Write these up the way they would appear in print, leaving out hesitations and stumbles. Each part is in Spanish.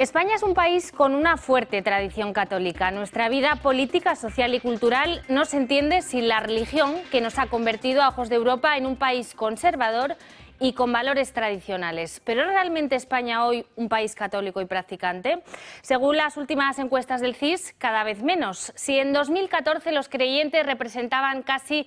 España es un país con una fuerte tradición católica. Nuestra vida política, social y cultural no se entiende sin la religión que nos ha convertido a ojos de Europa en un país conservador y con valores tradicionales. ¿Pero es realmente España hoy un país católico y practicante? Según las últimas encuestas del CIS, cada vez menos. Si en 2014 los creyentes representaban casi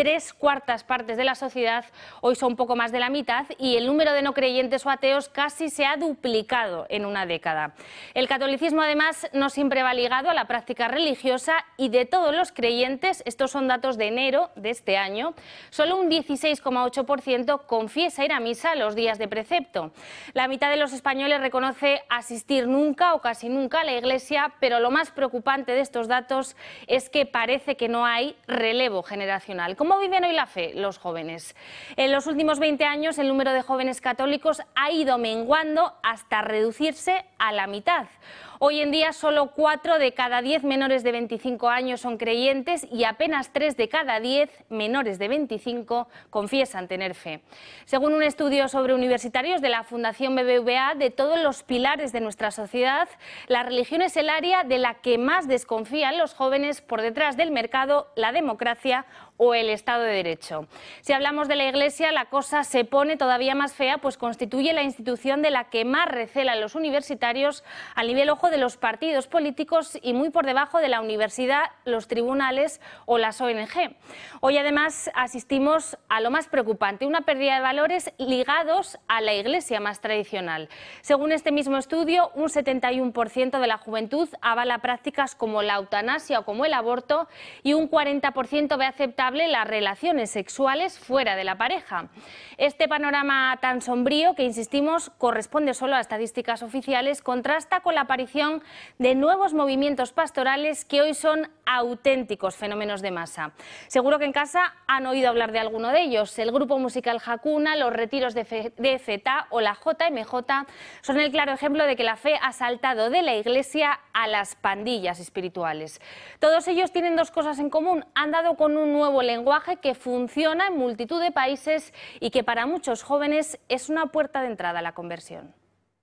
3/4 partes de la sociedad, hoy son poco más de la mitad y el número de no creyentes o ateos casi se ha duplicado en una década. El catolicismo además no siempre va ligado a la práctica religiosa y de todos los creyentes, estos son datos de enero de este año, solo un 16,8% confiesa ir a misa los días de precepto. La mitad de los españoles reconoce asistir nunca o casi nunca a la iglesia, pero lo más preocupante de estos datos es que parece que no hay relevo generacional. ¿Cómo viven hoy la fe los jóvenes? En los últimos 20 años el número de jóvenes católicos ha ido menguando hasta reducirse a la mitad. Hoy en día solo 4 de cada 10 menores de 25 años son creyentes y apenas 3 de cada 10 menores de 25 confiesan tener fe. Según un estudio sobre universitarios de la Fundación BBVA, de todos los pilares de nuestra sociedad, la religión es el área de la que más desconfían los jóvenes por detrás del mercado, la democracia o el Estado de Derecho. Si hablamos de la Iglesia, la cosa se pone todavía más fea, pues constituye la institución de la que más recelan los universitarios al nivel, ojo, de los partidos políticos y muy por debajo de la universidad, los tribunales o las ONG. Hoy además asistimos a lo más preocupante, una pérdida de valores ligados a la Iglesia más tradicional. Según este mismo estudio, un 71% de la juventud avala prácticas como la eutanasia o como el aborto y un 40% ve aceptable las relaciones sexuales fuera de la pareja. Este panorama tan sombrío, que insistimos corresponde solo a estadísticas oficiales, contrasta con la aparición de nuevos movimientos pastorales que hoy son auténticos fenómenos de masa. Seguro que en casa han oído hablar de alguno de ellos. El grupo musical Hakuna, los retiros de FETA o la JMJ son el claro ejemplo de que la fe ha saltado de la Iglesia a las pandillas espirituales. Todos ellos tienen dos cosas en común: han dado con un nuevo lenguaje que funciona en multitud de países y que para muchos jóvenes es una puerta de entrada a la conversión.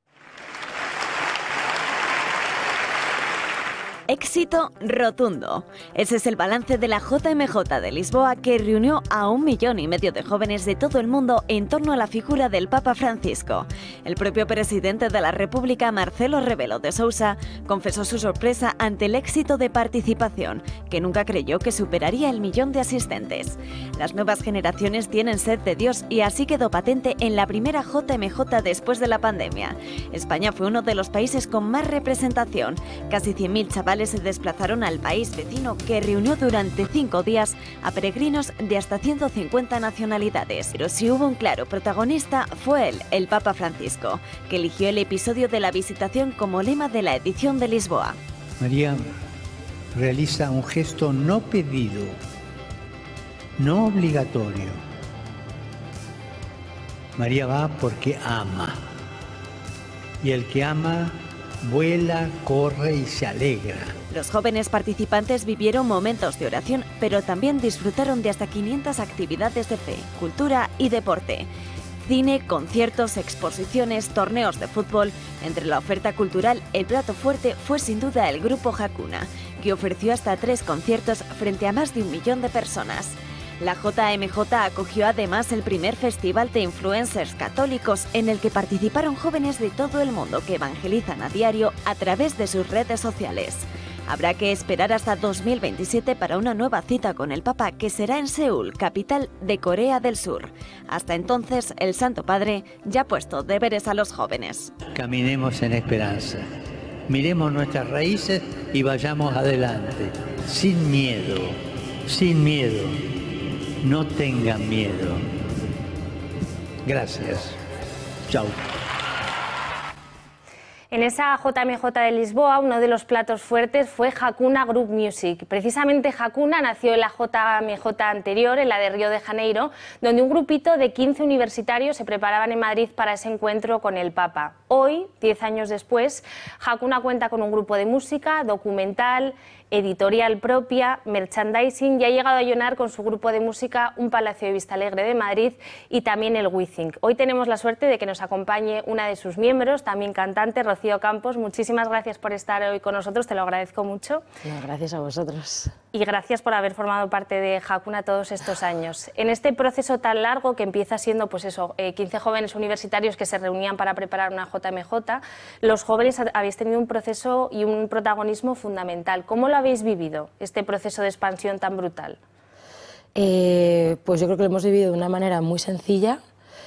Éxito rotundo. Ese es el balance de la JMJ de Lisboa, que reunió a 1,5 millones de jóvenes de todo el mundo en torno a la figura del Papa Francisco. El propio presidente de la República, Marcelo Rebelo de Sousa, confesó su sorpresa ante el éxito de participación, que nunca creyó que superaría el 1 millón de asistentes. Las nuevas generaciones tienen sed de Dios y así quedó patente en la primera JMJ después de la pandemia. España fue uno de los países con más representación. Casi 100.000 chavales se desplazaron al país vecino, que reunió durante 5 días a peregrinos de hasta 150 nacionalidades. Pero si hubo un claro protagonista, fue él, el Papa Francisco, que eligió el episodio de la visitación como lema de la edición de Lisboa. María realiza un gesto no pedido, no obligatorio. María va porque ama. Y el que ama vuela, corre y se alegra. Los jóvenes participantes vivieron momentos de oración, pero también disfrutaron de hasta 500 actividades de fe, cultura y deporte. Cine, conciertos, exposiciones, torneos de fútbol. Entre la oferta cultural, el plato fuerte fue sin duda el grupo Hakuna, que ofreció hasta 3 conciertos frente a más de 1 millón de personas. La JMJ acogió además el primer festival de influencers católicos, en el que participaron jóvenes de todo el mundo que evangelizan a diario a través de sus redes sociales. Habrá que esperar hasta 2027 para una nueva cita con el Papa, que será en Seúl, capital de Corea del Sur. Hasta entonces, el Santo Padre ya ha puesto deberes a los jóvenes. Caminemos en esperanza, miremos nuestras raíces y vayamos adelante, sin miedo, sin miedo. No tengan miedo. Gracias. Chao. En esa JMJ de Lisboa, uno de los platos fuertes fue Hakuna Group Music. Precisamente Hakuna nació en la JMJ anterior, en la de Río de Janeiro, donde un grupito de 15 universitarios se preparaban en Madrid para ese encuentro con el Papa. Hoy, 10 años después, Hakuna cuenta con un grupo de música, documental, editorial propia, merchandising, y ha llegado a llenar con su grupo de música un Palacio de Vistalegre de Madrid y también el WeThink. Hoy tenemos la suerte de que nos acompañe una de sus miembros, también cantante, Rocío Campos, muchísimas gracias por estar hoy con nosotros, te lo agradezco mucho. No, gracias a vosotros. Y gracias por haber formado parte de Hakuna todos estos años. En este proceso tan largo que empieza siendo, pues eso, 15 jóvenes universitarios que se reunían para preparar una JMJ, los jóvenes habéis tenido un proceso y un protagonismo fundamental. ¿Cómo lo habéis vivido, este proceso de expansión tan brutal? Pues yo creo que lo hemos vivido de una manera muy sencilla,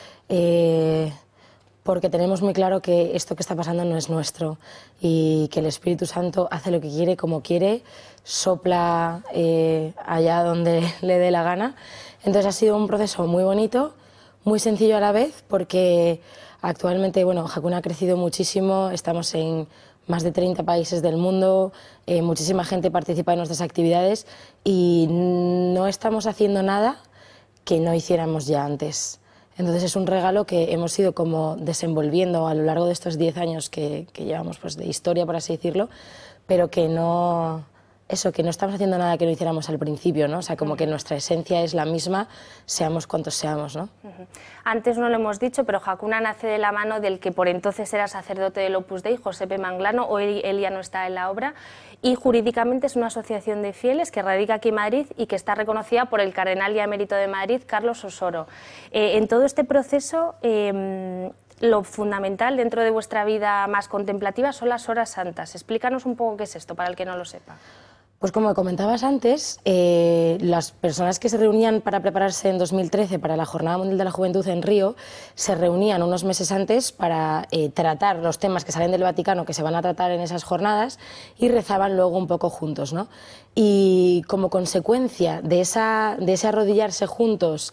porque tenemos muy claro que esto que está pasando no es nuestro y que el Espíritu Santo hace lo que quiere, como quiere, sopla allá donde le dé la gana. Entonces ha sido un proceso muy bonito, muy sencillo a la vez, porque actualmente, bueno, Hakuna ha crecido muchísimo, estamos en más de 30 países del mundo, muchísima gente participa en nuestras actividades y no estamos haciendo nada que no hiciéramos ya antes. Entonces es un regalo que hemos ido como desenvolviendo a lo largo de estos 10 años que llevamos, pues, de historia, por así decirlo, pero que no estamos haciendo nada que no hiciéramos al principio, ¿no? O sea, como que nuestra esencia es la misma, seamos cuantos seamos, ¿no? Antes no lo hemos dicho, pero Hakuna nace de la mano del que por entonces era sacerdote del Opus Dei, José P. Manglano, hoy él ya no está en la obra, y jurídicamente es una asociación de fieles que radica aquí en Madrid y que está reconocida por el cardenal y emérito de Madrid, Carlos Osoro. En todo este proceso, lo fundamental dentro de vuestra vida más contemplativa son las horas santas. Explícanos un poco qué es esto, para el que no lo sepa. Pues como comentabas antes, las personas que se reunían para prepararse en 2013 para la Jornada Mundial de la Juventud en Río, se reunían unos meses antes para tratar los temas que salen del Vaticano, que se van a tratar en esas jornadas, y rezaban luego un poco juntos, ¿no? Y como consecuencia de ese arrodillarse juntos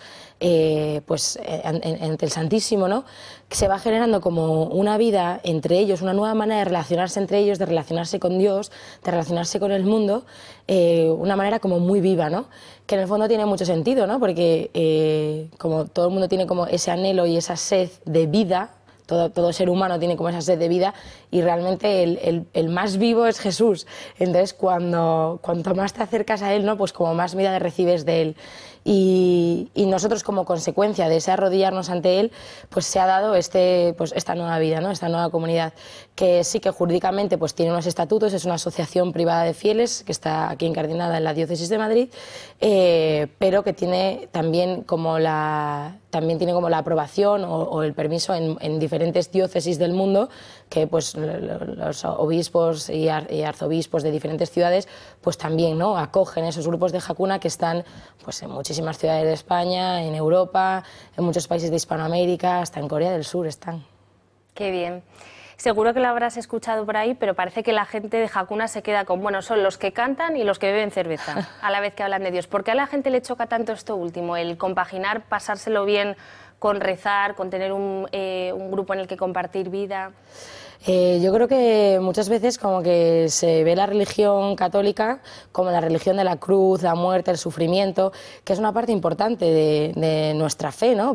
ante el Santísimo, ¿no?, se va generando como una vida entre ellos, una nueva manera de relacionarse entre ellos, de relacionarse con Dios, de relacionarse con el mundo, una manera como muy viva, ¿no?, que en el fondo tiene mucho sentido, ¿no?, porque como todo el mundo tiene como ese anhelo y esa sed de vida, todo ser humano tiene como esa sed de vida, y realmente el más vivo es Jesús. Entonces cuanto más te acercas a Él, ¿no?, pues como más vida recibes de Él. Y nosotros, como consecuencia de ese arrodillarnos ante Él, pues se ha dado esta nueva vida, ¿no?, esta nueva comunidad, que sí que jurídicamente pues tiene unos estatutos, es una asociación privada de fieles que está aquí incardinada en la Diócesis de Madrid, pero que tiene también como la aprobación o el permiso en diferentes diócesis del mundo, que pues los obispos y arzobispos de diferentes ciudades pues también, ¿no?, acogen esos grupos de Hakuna que están pues en muchísimas ciudades de España, en Europa, en muchos países de Hispanoamérica, hasta en Corea del Sur están. Qué bien. Seguro que lo habrás escuchado por ahí, pero parece que la gente de Hakuna se queda con, bueno, son los que cantan y los que beben cerveza, a la vez que hablan de Dios. ¿Por qué a la gente le choca tanto esto último, el compaginar, pasárselo bien con rezar, con tener un grupo en el que compartir vida? Yo creo que muchas veces como que se ve la religión católica como la religión de la cruz, la muerte, el sufrimiento, que es una parte importante de nuestra fe, ¿no?,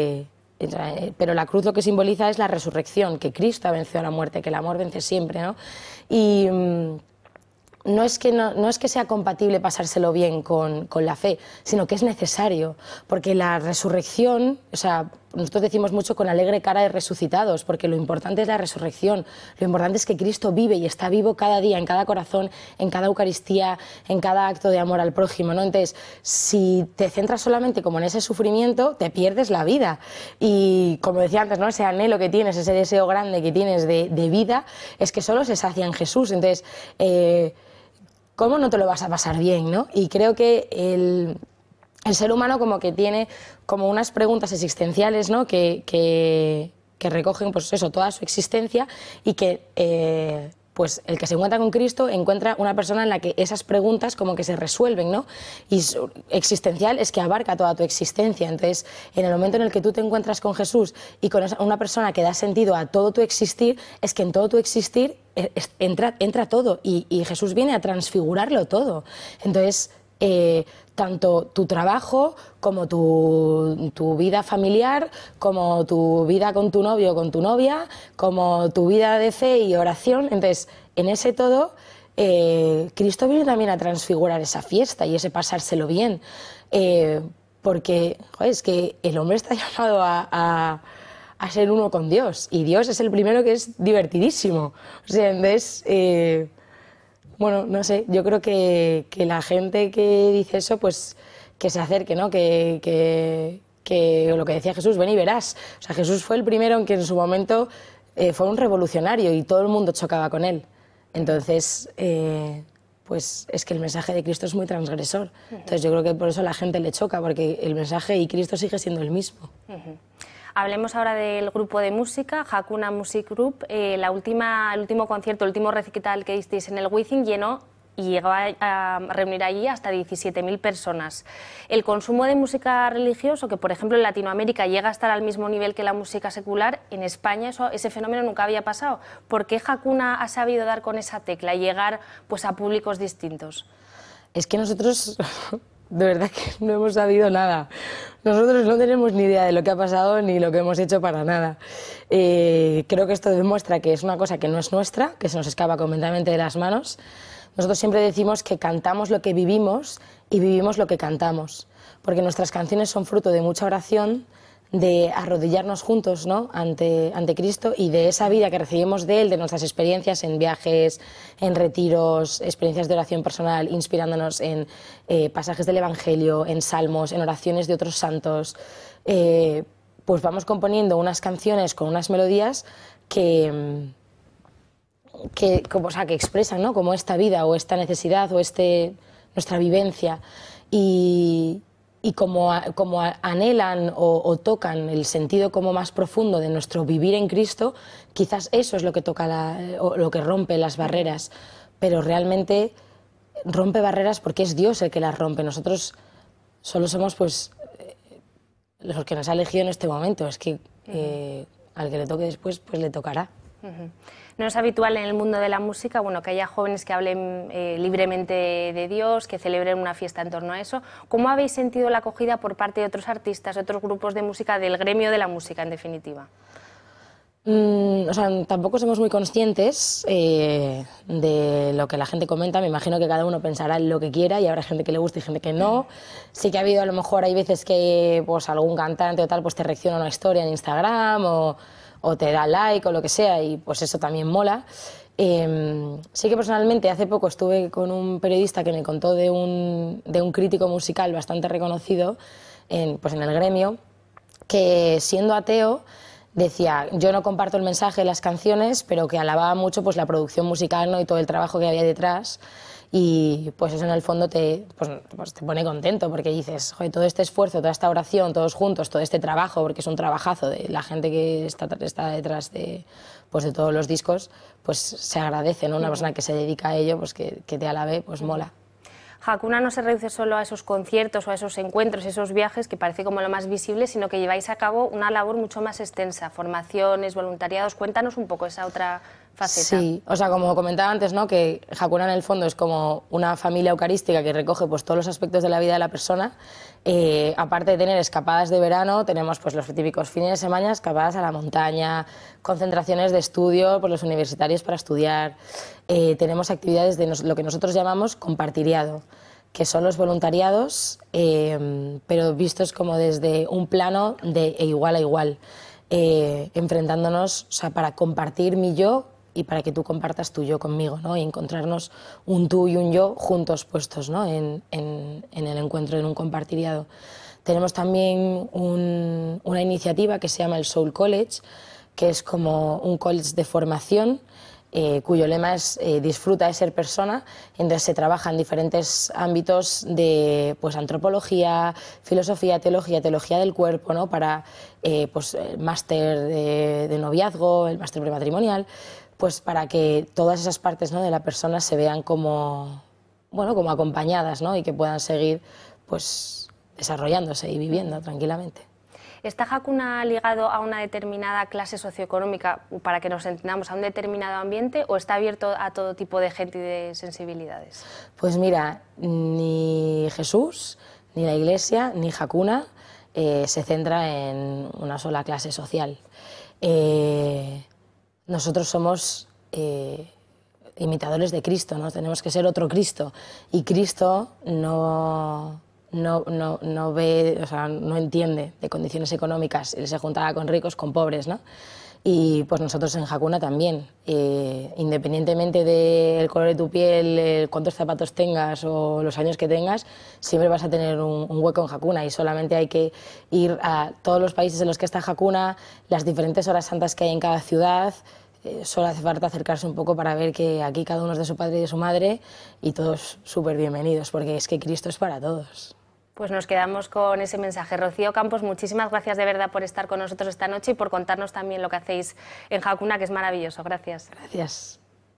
pero la cruz lo que simboliza es la resurrección, que Cristo ha vencido a la muerte, que el amor vence siempre, ¿no? Y no es que sea compatible pasárselo bien con la fe, sino que es necesario, porque la resurrección, o sea, nosotros decimos mucho con alegre cara de resucitados, porque lo importante es la resurrección, lo importante es que Cristo vive y está vivo cada día, en cada corazón, en cada Eucaristía, en cada acto de amor al prójimo, ¿no? Entonces, si te centras solamente como en ese sufrimiento, te pierdes la vida. Y como decía antes, ¿no?, ese anhelo que tienes, ese deseo grande que tienes de vida, es que solo se sacia en Jesús. Entonces, ¿cómo no te lo vas a pasar bien, no? Y creo que el ser humano como que tiene como unas preguntas existenciales, ¿no?, que recogen pues eso, toda su existencia, y que pues el que se encuentra con Cristo encuentra una persona en la que esas preguntas como que se resuelven, ¿no? Y existencial es que abarca toda tu existencia. Entonces, en el momento en el que tú te encuentras con Jesús y con una persona que da sentido a todo tu existir, es que en todo tu existir entra todo, y Jesús viene a transfigurarlo todo. Entonces, tanto tu trabajo como tu vida familiar, como tu vida con tu novio o con tu novia, como tu vida de fe y oración. Entonces, en ese todo, Cristo viene también a transfigurar esa fiesta y ese pasárselo bien, porque joder, es que el hombre está llamado a a ser uno con Dios. Y Dios es el primero que es divertidísimo. O sea, entonces, bueno, no sé, yo creo que la gente que dice eso, pues que se acerque, ¿no? Que lo que decía Jesús, ven y verás. O sea, Jesús fue el primero en que en su momento fue un revolucionario y todo el mundo chocaba con él. Entonces, pues es que el mensaje de Cristo es muy transgresor. Entonces yo creo que por eso a la gente le choca, porque el mensaje y Cristo sigue siendo el mismo. Hablemos ahora del grupo de música, Hakuna Music Group. El último concierto, el último recital que disteis en el Wizzing llegó a reunir allí hasta 17.000 personas. El consumo de música religiosa, que por ejemplo en Latinoamérica llega a estar al mismo nivel que la música secular, en España ese fenómeno nunca había pasado. ¿Por qué Hakuna ha sabido dar con esa tecla y llegar pues, a públicos distintos? Es que nosotros, de verdad que no hemos sabido nada. Nosotros no tenemos ni idea de lo que ha pasado ni lo que hemos hecho para nada. Creo que esto demuestra que es una cosa que no es nuestra, que se nos escapa completamente de las manos. Nosotros siempre decimos que cantamos lo que vivimos y vivimos lo que cantamos, porque nuestras canciones son fruto de mucha oración, de arrodillarnos juntos, ¿no? ante Cristo y de esa vida que recibimos de Él, de nuestras experiencias en viajes, en retiros, experiencias de oración personal, inspirándonos en pasajes del Evangelio, en salmos, en oraciones de otros santos. Pues vamos componiendo unas canciones con unas melodías que expresan, ¿no? Como esta vida o esta necesidad o nuestra vivencia y como anhelan o tocan el sentido como más profundo de nuestro vivir en Cristo, quizás eso es lo que toca o lo que rompe las barreras, pero realmente rompe barreras porque es Dios el que las rompe. Nosotros solo somos pues los que nos ha elegido en este momento. Es que al que le toque después pues le tocará. No es habitual en el mundo de la música, bueno, que haya jóvenes que hablen libremente de Dios, que celebren una fiesta en torno a eso. ¿Cómo habéis sentido la acogida por parte de otros artistas, de otros grupos de música, del gremio de la música, en definitiva? O sea, tampoco somos muy conscientes de lo que la gente comenta. Me imagino que cada uno pensará en lo que quiera y habrá gente que le guste y gente que no. Sí que ha habido, a lo mejor hay veces que pues, algún cantante o tal pues, te reacciona a una historia en Instagram o te da like o lo que sea y pues eso también mola. Sí que personalmente hace poco estuve con un periodista que me contó de un crítico musical bastante reconocido pues en el gremio, que siendo ateo decía, yo no comparto el mensaje de las canciones, pero que alababa mucho pues, la producción musical, ¿no? Y todo el trabajo que había detrás. Y pues eso en el fondo te pone contento porque dices, joder, todo este esfuerzo, toda esta oración, todos juntos, todo este trabajo, porque es un trabajazo de la gente que está detrás de todos los discos, pues se agradece, ¿no? Una persona que se dedica a ello, pues que te alabe, pues mola. Hakuna no se reduce solo a esos conciertos o a esos encuentros, esos viajes, que parece como lo más visible, sino que lleváis a cabo una labor mucho más extensa, formaciones, voluntariados. Cuéntanos un poco esa otra faceta. Sí, o sea, como comentaba antes, ¿no? Que Hakuna en el fondo es como una familia eucarística que recoge pues, todos los aspectos de la vida de la persona. Aparte de tener escapadas de verano, tenemos pues, los típicos fines de semana, escapadas a la montaña, concentraciones de estudio por los universitarios para estudiar. Tenemos actividades de lo que nosotros llamamos compartiriado, que son los voluntariados, pero vistos como desde un plano de igual a igual, enfrentándonos, o sea, para compartir mi yo y para que tú compartas tu yo conmigo, ¿no? Y encontrarnos un tú y un yo juntos puestos, ¿no? en el encuentro, en un compartiriado. Tenemos también una iniciativa que se llama el Soul College, que es como un college de formación, cuyo lema es disfruta de ser persona. Entonces se trabaja en diferentes ámbitos de pues, antropología, filosofía, teología del cuerpo, ¿no? Para pues, el máster de noviazgo, el máster prematrimonial, pues para que todas esas partes, ¿no? de la persona se vean como, bueno, como acompañadas, ¿no? Y que puedan seguir pues, desarrollándose y viviendo tranquilamente. ¿Está Hakuna ligado a una determinada clase socioeconómica, para que nos entendamos, a un determinado ambiente, o está abierto a todo tipo de gente y de sensibilidades? Pues mira, ni Jesús, ni la Iglesia, ni Hakuna se centra en una sola clase social. Nosotros somos imitadores de Cristo, ¿no? Tenemos que ser otro Cristo, y Cristo no no ve, o sea, no entiende de condiciones económicas, él se juntaba con ricos, con pobres, ¿no? Y pues nosotros en Hakuna también, independientemente del color de tu piel, cuántos zapatos tengas o los años que tengas, siempre vas a tener un hueco en Hakuna, y solamente hay que ir a todos los países en los que está Hakuna, las diferentes horas santas que hay en cada ciudad. Solo hace falta acercarse un poco para ver que aquí cada uno es de su padre y de su madre, y todos súper bienvenidos, porque es que Cristo es para todos. Pues nos quedamos con ese mensaje. Rocío Campos, muchísimas gracias de verdad por estar con nosotros esta noche y por contarnos también lo que hacéis en Hakuna, que es maravilloso. Gracias. Gracias.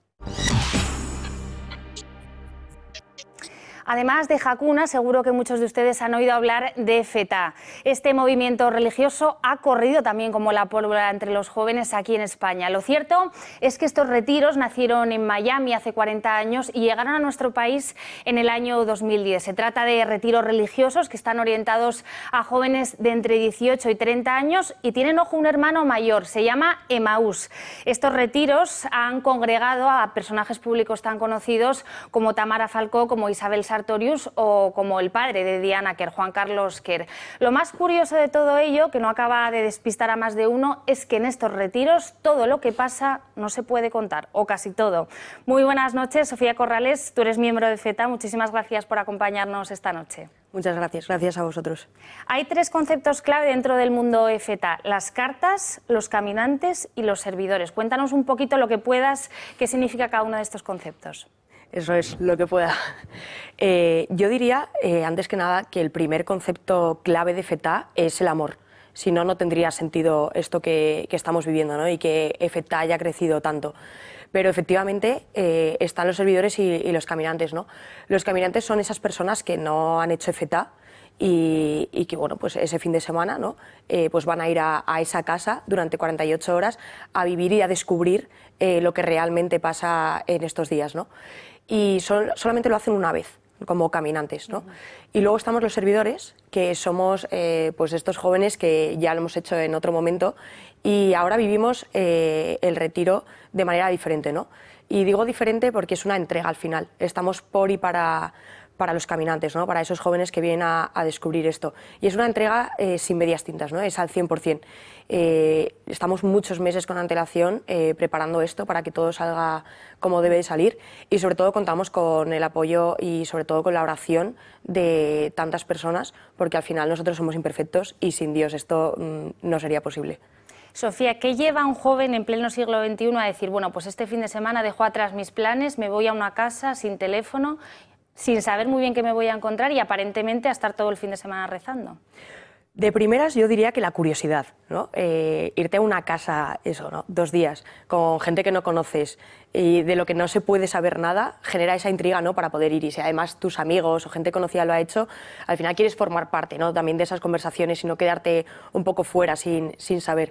Además de Hakuna, seguro que muchos de ustedes han oído hablar de FETA. Este movimiento religioso ha corrido también como la pólvora entre los jóvenes aquí en España. Lo cierto es que estos retiros nacieron en Miami hace 40 años y llegaron a nuestro país en el año 2010. Se trata de retiros religiosos que están orientados a jóvenes de entre 18 y 30 años y tienen, ojo, un hermano mayor. Se llama Emaús. Estos retiros han congregado a personajes públicos tan conocidos como Tamara Falcó, como Isabel Sartorius o como el padre de Diana Quer, Juan Carlos Quer. Lo más curioso de todo ello, que no acaba de despistar a más de uno, es que en estos retiros todo lo que pasa no se puede contar, o casi todo. Muy buenas noches, Sofía Corrales, tú eres miembro de FETA, muchísimas gracias por acompañarnos esta noche. Muchas gracias, gracias a vosotros. Hay tres conceptos clave dentro del mundo FETA: las cartas, los caminantes y los servidores. Cuéntanos un poquito lo que puedas, qué significa cada uno de estos conceptos. Eso es lo que pueda. Yo diría, antes que nada, que el primer concepto clave de FETA es el amor. Si no, no tendría sentido esto que estamos viviendo, ¿no? Y que FETA haya crecido tanto. Pero efectivamente están los servidores y los caminantes, ¿no? Los caminantes son esas personas que no han hecho FETA y que, bueno, pues ese fin de semana, ¿no? Pues van a ir a esa casa durante 48 horas a vivir y a descubrir lo que realmente pasa en estos días, ¿no? Y solamente lo hacen una vez, como caminantes, ¿no? Y luego estamos los servidores, que somos pues estos jóvenes que ya lo hemos hecho en otro momento y ahora vivimos el retiro de manera diferente, ¿no? Y digo diferente porque es una entrega al final. Estamos por y para los caminantes, ¿no? Para esos jóvenes que vienen a descubrir esto. Y es una entrega sin medias tintas, ¿no? Es al 100%. Estamos muchos meses con antelación preparando esto para que todo salga como debe de salir, y sobre todo contamos con el apoyo y sobre todo con la oración de tantas personas, porque al final nosotros somos imperfectos y sin Dios esto no sería posible. Sofía, ¿qué lleva a un joven en pleno siglo XXI a decir, bueno, pues este fin de semana dejo atrás mis planes, me voy a una casa sin teléfono, sin saber muy bien qué me voy a encontrar y aparentemente a estar todo el fin de semana rezando? De primeras yo diría que la curiosidad, ¿no? Irte a una casa, eso, ¿no? 2 días, con gente que no conoces y de lo que no se puede saber nada, genera esa intriga, ¿no? Para poder ir, y si además tus amigos o gente conocida lo ha hecho, al final quieres formar parte, ¿no? También de esas conversaciones y no quedarte un poco fuera sin saber.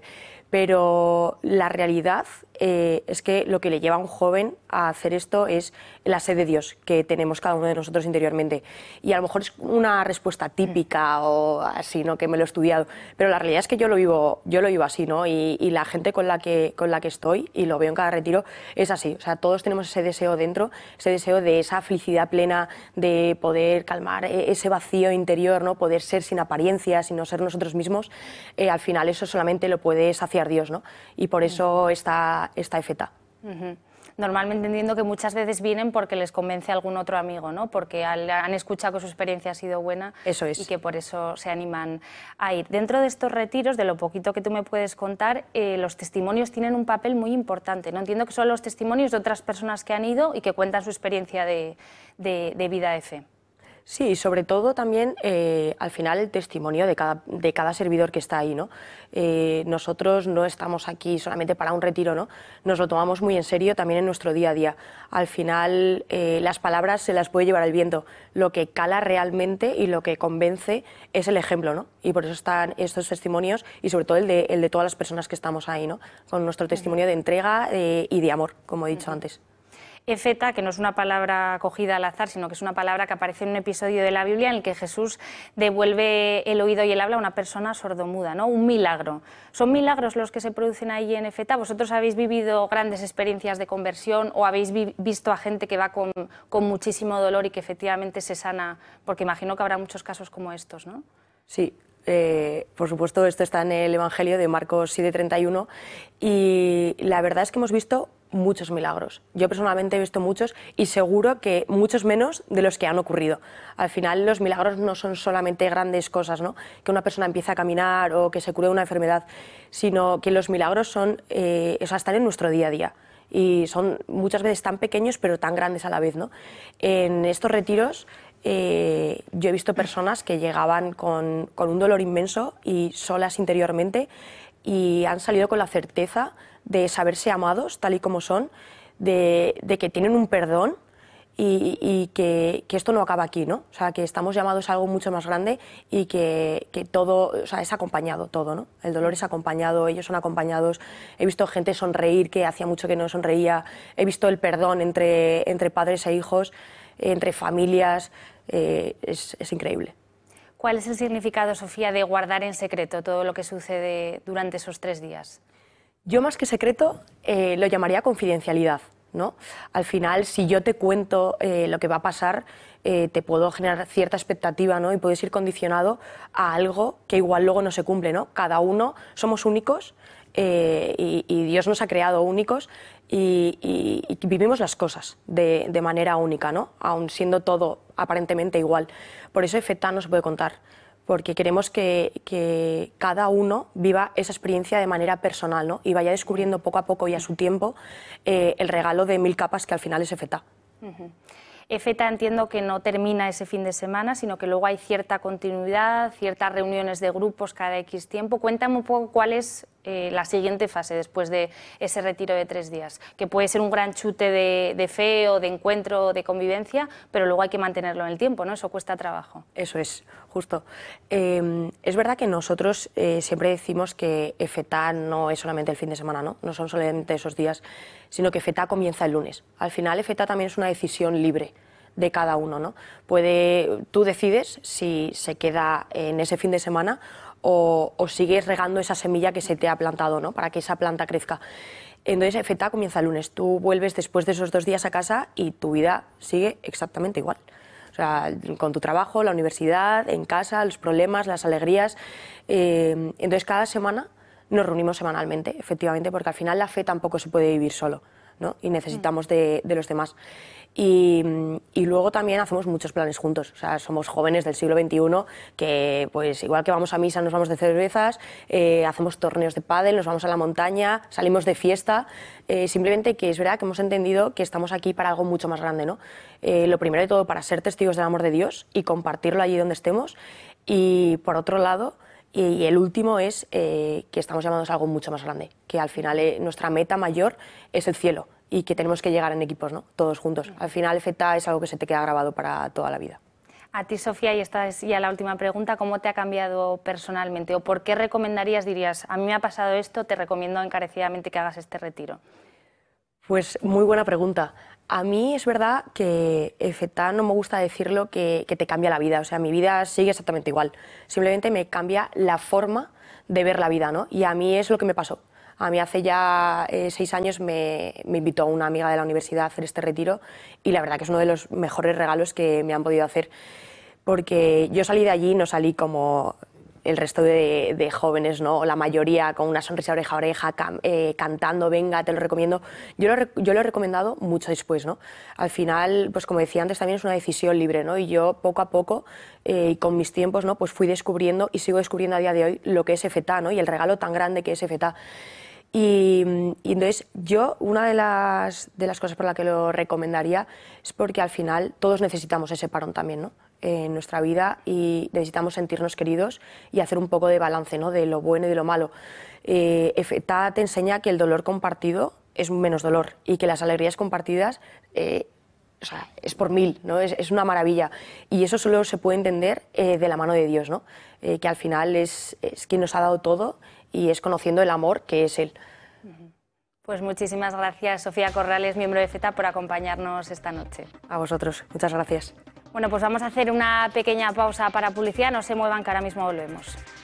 Pero la realidad es que lo que le lleva a un joven a hacer esto es la sed de Dios que tenemos cada uno de nosotros interiormente. Y a lo mejor es una respuesta típica o así, ¿no? Que me lo he estudiado, pero la realidad es que yo lo vivo así, ¿no? Y la gente con la que estoy, y lo veo en cada retiro, es así. O sea, todos tenemos ese deseo dentro, ese deseo de esa felicidad plena, de poder calmar ese vacío interior, ¿no? Poder ser sin apariencias y no ser nosotros mismos. Al final eso solamente lo puede saciar Dios, ¿no? Y por eso está FETA. Normalmente entiendo que muchas veces vienen porque les convence algún otro amigo, ¿no? Porque han escuchado que su experiencia ha sido buena. Eso es. Y que por eso se animan a ir. Dentro de estos retiros, de lo poquito que tú me puedes contar, los testimonios tienen un papel muy importante, ¿no? Entiendo que son los testimonios de otras personas que han ido y que cuentan su experiencia de vida de fe. Sí, sobre todo también al final el testimonio de cada servidor que está ahí, ¿no? Nosotros no estamos aquí solamente para un retiro, ¿no? Nos lo tomamos muy en serio también en nuestro día a día. Al final las palabras se las puede llevar el viento. Lo que cala realmente y lo que convence es el ejemplo, ¿no? Y por eso están estos testimonios y sobre todo el de todas las personas que estamos ahí, ¿no? Con nuestro testimonio de entrega y de amor, como he dicho antes. Efeta, que no es una palabra cogida al azar, sino que es una palabra que aparece en un episodio de la Biblia en el que Jesús devuelve el oído y el habla a una persona sordomuda, ¿no? Un milagro. ¿Son milagros los que se producen ahí en Efeta? ¿Vosotros habéis vivido grandes experiencias de conversión o habéis visto a gente que va con muchísimo dolor y que efectivamente se sana? Porque imagino que habrá muchos casos como estos, ¿no? Sí. Por supuesto, esto está en el Evangelio de Marcos 7:31 y la verdad es que hemos visto muchos milagros. Yo personalmente he visto muchos y seguro que muchos menos de los que han ocurrido. Al final los milagros no son solamente grandes cosas, ¿no? Que una persona empiece a caminar o que se cure de una enfermedad, sino que los milagros son, están en nuestro día a día y son muchas veces tan pequeños pero tan grandes a la vez, ¿no? En estos retiros yo he visto personas que llegaban con un dolor inmenso y solas interiormente y han salido con la certeza de saberse amados tal y como son, de que tienen un perdón y que esto no acaba aquí, ¿no? O sea, que estamos llamados a algo mucho más grande y que todo, o sea, es acompañado todo, ¿no? El dolor es acompañado, ellos son acompañados. He visto gente sonreír que hacía mucho que no sonreía, he visto el perdón entre padres e hijos, entre familias, es increíble. ¿Cuál es el significado, Sofía, de guardar en secreto todo lo que sucede durante esos 3 días? Yo más que secreto lo llamaría confidencialidad, ¿no? Al final, si yo te cuento lo que va a pasar, te puedo generar cierta expectativa, ¿no? Y puedes ir condicionado a algo que igual luego no se cumple, ¿no? Cada uno somos únicos y Dios nos ha creado únicos y vivimos las cosas de manera única, ¿no? Aun siendo todo aparentemente igual. Por eso Efetá no se puede contar, porque queremos que cada uno viva esa experiencia de manera personal, ¿no? Y vaya descubriendo poco a poco y a su tiempo el regalo de 1000 capas que al final es Efetá. Efeta entiendo que no termina ese fin de semana, sino que luego hay cierta continuidad, ciertas reuniones de grupos cada X tiempo. Cuéntame un poco cuál es la siguiente fase después de ese retiro de 3 días, que puede ser un gran chute de fe o de encuentro o de convivencia, pero luego hay que mantenerlo en el tiempo, ¿no? Eso cuesta trabajo. Eso es, justo. Es verdad que nosotros siempre decimos que Efetá no es solamente el fin de semana, ¿no? No son solamente esos días, sino que Efetá comienza el lunes. Al final Efetá también es una decisión libre de cada uno, ¿no? Tú decides si se queda en ese fin de semana o sigues regando esa semilla que se te ha plantado, ¿no? Para que esa planta crezca. Entonces Efetá comienza el lunes, tú vuelves después de esos 2 días a casa y tu vida sigue exactamente igual. O sea, con tu trabajo, la universidad, en casa, los problemas, las alegrías. Entonces cada semana nos reunimos semanalmente, efectivamente, porque al final la fe tampoco se puede vivir solo, ¿no? Y necesitamos de los demás. Y luego también hacemos muchos planes juntos. O sea, somos jóvenes del siglo XXI que, pues igual que vamos a misa, nos vamos de cervezas, hacemos torneos de pádel, nos vamos a la montaña, salimos de fiesta. Simplemente que es verdad que hemos entendido que estamos aquí para algo mucho más grande, ¿no? Lo primero de todo, para ser testigos del amor de Dios y compartirlo allí donde estemos. Y por otro lado, y el último es que estamos llamados a algo mucho más grande, que al final nuestra meta mayor es el cielo y que tenemos que llegar en equipos, ¿no? Todos juntos. Al final Efetá es algo que se te queda grabado para toda la vida. A ti, Sofía, y esta es ya la última pregunta, ¿cómo te ha cambiado personalmente? ¿O por qué recomendarías, dirías, a mí me ha pasado esto, te recomiendo encarecidamente que hagas este retiro? Pues muy buena pregunta. A mí es verdad que Efetá no me gusta decirlo que te cambia la vida, o sea, mi vida sigue exactamente igual, simplemente me cambia la forma de ver la vida, ¿no? Y a mí es lo que me pasó. A mí hace ya 6 años me invitó una amiga de la universidad a hacer este retiro y la verdad que es uno de los mejores regalos que me han podido hacer, porque yo salí de allí, no salí como el resto de jóvenes, ¿no? La mayoría con una sonrisa oreja a oreja, cantando, venga, te lo recomiendo. Yo lo he recomendado mucho después, ¿no? Al final, pues como decía antes, también es una decisión libre, ¿no? Y yo poco a poco, con mis tiempos, ¿no? Pues fui descubriendo y sigo descubriendo a día de hoy lo que es Efetá, ¿no? Y el regalo tan grande que es Efetá. Y entonces yo, una de las cosas por la que lo recomendaría es porque al final todos necesitamos ese parón también, ¿no? En nuestra vida y necesitamos sentirnos queridos y hacer un poco de balance, ¿no? De lo bueno y de lo malo. Efetá te enseña que el dolor compartido es menos dolor y que las alegrías compartidas o sea, es por 1000, ¿no? Es una maravilla y eso solo se puede entender de la mano de Dios, ¿no? Que al final es quien nos ha dado todo y es conociendo el amor que es Él. Pues muchísimas gracias, Sofía Corrales, miembro de FETA, por acompañarnos esta noche. A vosotros, muchas gracias. Bueno, pues vamos a hacer una pequeña pausa para publicidad, no se muevan que ahora mismo volvemos.